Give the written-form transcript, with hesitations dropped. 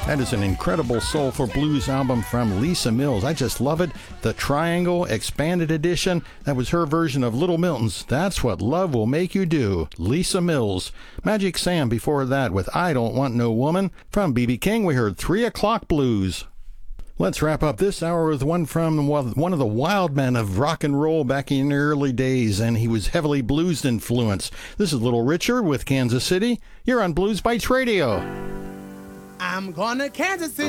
That is an incredible soulful blues album from Lisa Mills. I just love it. The Triangle Expanded Edition. That was her version of Little Milton's That's What Love Will Make You Do. Lisa Mills. Magic Sam before that with I Don't Want No Woman. From B.B. King, we heard 3 O'Clock Blues. Let's wrap up this hour with one from one of the wild men of rock and roll back in the early days, and he was heavily blues influenced. This is Little Richard with Kansas City. You're on Blues Bites Radio. I'm going to Kansas City.